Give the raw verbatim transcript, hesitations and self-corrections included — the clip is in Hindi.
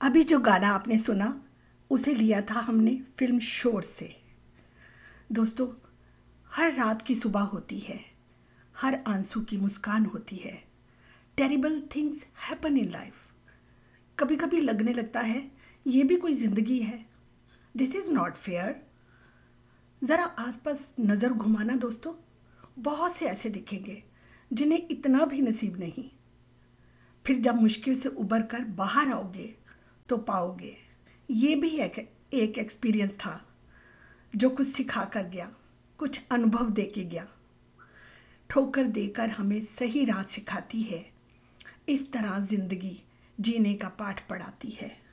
अभी जो गाना आपने सुना उसे लिया था हमने फिल्म शोर से। दोस्तों, हर रात की सुबह होती है, हर आंसू की मुस्कान होती है। Terrible things happen in life. कभी कभी लगने लगता है ये भी कोई ज़िंदगी है। This is not fair. ज़रा आसपास नज़र घुमाना दोस्तों, बहुत से ऐसे दिखेंगे जिन्हें इतना भी नसीब नहीं। फिर जब मुश्किल से उबर कर बाहर आओगे तो पाओगे ये भी एक एक एक्सपीरियंस था जो कुछ सिखा कर गया, कुछ अनुभव दे के गया। ठोकर देकर हमें सही राह सिखाती है, इस तरह ज़िंदगी जीने का पाठ पढ़ाती है।